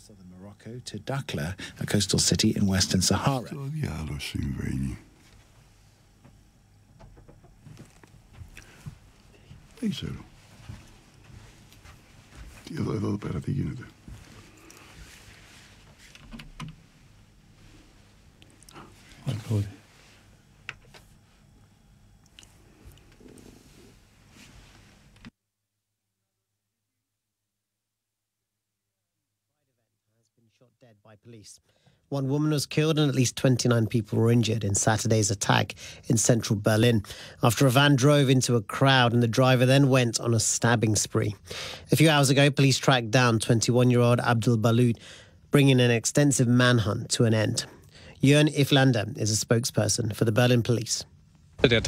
southern Morocco to Dakhla, a coastal city in western Sahara. Shot dead by police. One woman was killed and at least 29 people were injured in Saturday's attack in central Berlin after a van drove into a crowd and the driver then went on a stabbing spree. A few hours ago, police tracked down 21-year-old Abdul Balut, bringing an extensive manhunt to an end. Jörn Iflander is a spokesperson for the Berlin police. The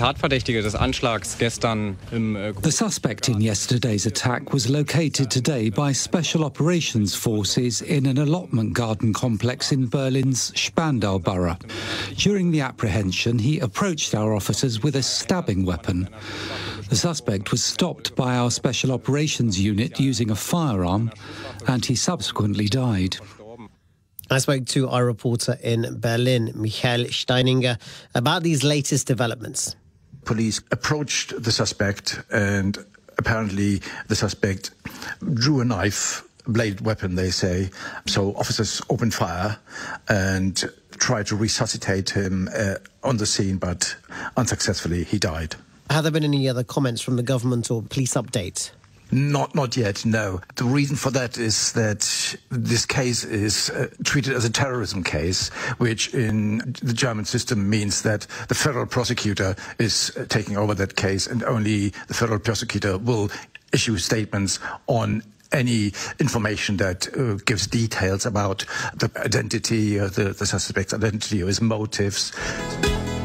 suspect in yesterday's attack was located today by Special Operations Forces in an allotment garden complex in Berlin's Spandau borough. During the apprehension, he approached our officers with a stabbing weapon. The suspect was stopped by our Special Operations unit using a firearm, and he subsequently died. I spoke to our reporter in Berlin, Michael Steininger, about these latest developments. Police approached the suspect and apparently the suspect drew a knife, a bladed weapon, they say. So officers opened fire and tried to resuscitate him on the scene, but unsuccessfully he died. Have there been any other comments from the government or police updates? Not yet, no. The reason for that is that this case is treated as a terrorism case, which in the German system means that the federal prosecutor is taking over that case, and only the federal prosecutor will issue statements on any information that gives details about the identity, the suspect's identity or his motives.